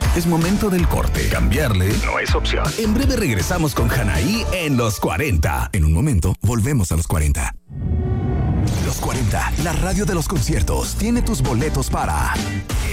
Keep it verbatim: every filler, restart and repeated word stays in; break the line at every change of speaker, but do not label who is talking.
Es momento del corte. Cambiarle no es opción. En breve regresamos con Hanaí en Los cuarenta. En un momento, volvemos a Los cuarenta. Los cuarenta, la radio de los conciertos, tiene tus boletos para